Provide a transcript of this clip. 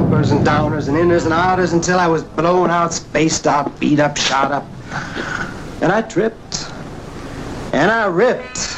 uppers and downers and inners and outers until I was blown out, spaced out, beat up, shot up. And I tripped. And I ripped.